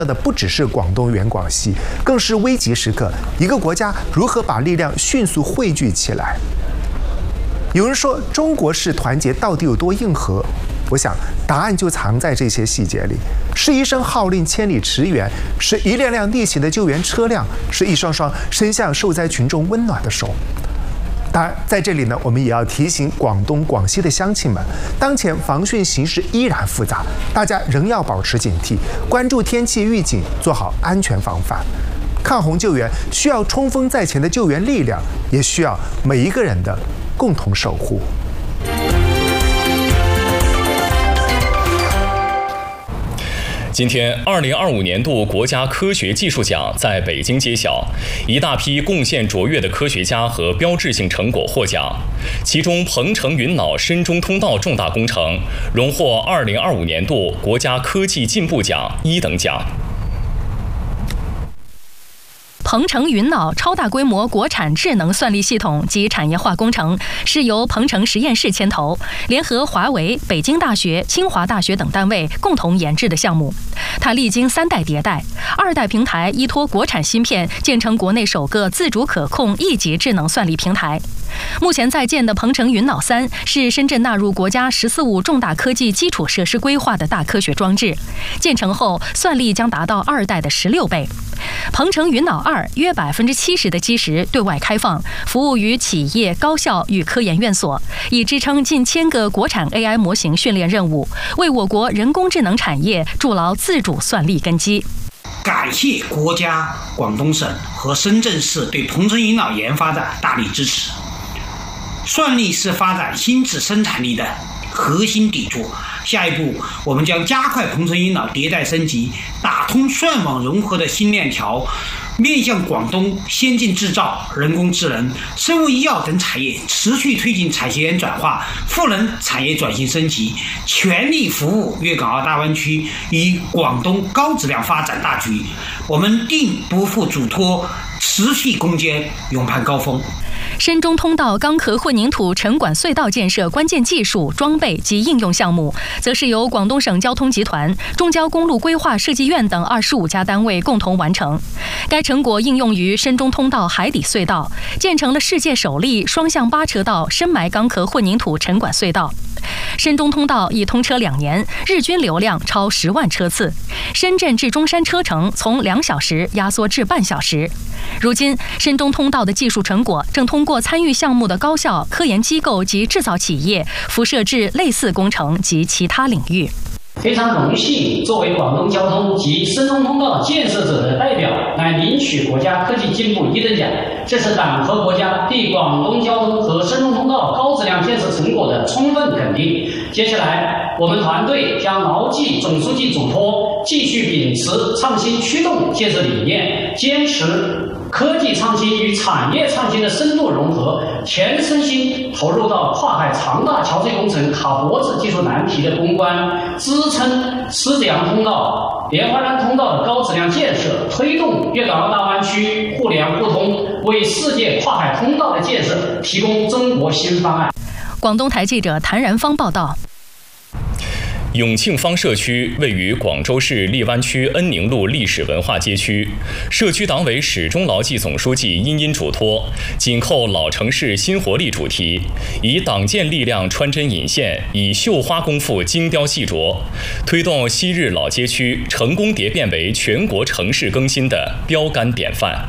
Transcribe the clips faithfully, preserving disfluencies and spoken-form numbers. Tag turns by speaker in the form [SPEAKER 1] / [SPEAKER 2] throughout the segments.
[SPEAKER 1] 的不只是广东原广西，更是危急时刻，一个国家如何把力量迅速汇聚起来。有人说中国式团结到底有多硬核？我想答案就藏在这些细节里，是一声号令千里驰援，是一辆辆逆行的救援车辆，是一双双伸向受灾群众温暖的手。当然，在这里呢，我们也要提醒广东、广西的乡亲们，当前防汛形势依然复杂，大家仍要保持警惕，关注天气预警，做好安全防范。抗洪救援需要冲锋在前的救援力量，也需要每一个人的共同守护。
[SPEAKER 2] 今天，二零二五年度国家科学技术奖在北京揭晓，一大批贡献卓越的科学家和标志性成果获奖。其中，鹏程云脑深中通道重大工程荣获二零二五年度国家科技进步奖一等奖。
[SPEAKER 3] 鹏程云脑超大规模国产智能算力系统及产业化工程是由鹏程实验室牵头，联合华为、北京大学、清华大学等单位共同研制的项目。它历经三代迭代，二代平台依托国产芯片，建成国内首个自主可控一级智能算力平台。目前在建的鹏程云脑三是深圳纳入国家“十四五”重大科技基础设施规划的大科学装置，建成后算力将达到二代的十六倍。鹏程云脑二约百分之七十的基石对外开放，服务于企业、高校与科研院所，以支撑近千个国产 A I 模型训练任务，为我国人工智能产业筑牢自主算力根基。
[SPEAKER 4] 感谢国家、广东省和深圳市对鹏程云脑研发的大力支持。算力是发展新质生产力的核心底座。下一步，我们将加快鹏程云脑迭代升级，打通算网融合的新链条，面向广东先进制造、人工智能、生物医药等产业，持续推进产学研转化、赋能产业转型升级，全力服务粤港澳大湾区与广东高质量发展大局。我们定不负嘱托，持续攻坚，勇攀高峰。
[SPEAKER 3] 深中通道钢壳混凝土沉管隧道建设关键技术、装备及应用项目，则是由广东省交通集团、中交公路规划设计院等二十五家单位共同完成。该成果应用于深中通道海底隧道，建成了世界首例双向八车道深埋钢壳混凝土沉管隧道。深中通道已通车两年，日均流量超十万车次，深圳至中山车程从两小时压缩至半小时。如今，深中通道的技术成果正通过参与项目的高校、科研机构及制造企业，辐射至类似工程及其他领域。
[SPEAKER 5] 非常荣幸作为广东交通及深中通道建设者的代表来领取国家科技进步一等奖，这是党和国家对广东交通和深中通道高质量建设成果的充分肯定。接下来，我们团队将牢记总书记嘱托，继续秉持创新驱动建设理念，坚持科技创新与产业创新的深度融合，全身心投入到跨海长大桥隧工程卡脖子技术难题的攻关，支撑狮子洋通道、莲花山通道的高质量建设，推动粤港澳大湾区互联互通，为世界跨海通道的建设提供中国新方案。
[SPEAKER 3] 广东台记者谭然芳报道。
[SPEAKER 2] 永庆坊社区位于广州市荔湾区恩宁路历史文化街区，社区党委始终牢记总书记殷殷嘱托，紧扣老城市新活力主题，以党建力量穿针引线，以绣花功夫精雕细琢，推动昔日老街区成功蝶变为全国城市更新的标杆典范。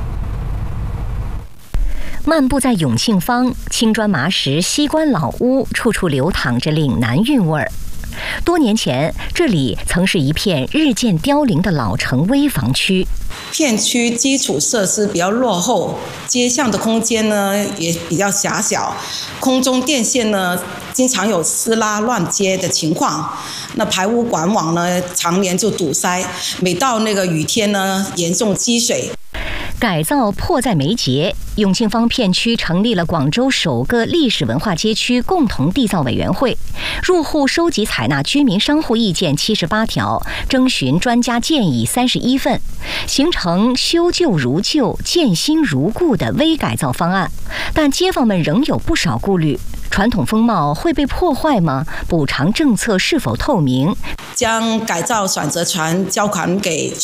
[SPEAKER 6] 漫步在永庆坊，青砖麻石西关老屋，处处流淌着岭南韵味儿。多年前，这里曾是一片日渐凋零的老城危房区。
[SPEAKER 7] 片区基础设施比较落后，街巷的空间呢也比较狭小，空中电线呢经常有撕拉乱接的情况，那排污管网呢常年就堵塞，每到那个雨天呢严重积水。
[SPEAKER 6] 改造迫在眉睫，永庆坊片区成立了广州首个历史文化街区共同缔造委员会，入户收集采纳居民商户意见七十八条，征询专家建议三十一份，形成修旧如旧、建新如故的微改造方案。但街坊们仍有不少顾虑：传统风貌会被破坏吗？补偿政策是否透明？
[SPEAKER 7] 将改造选择权交还给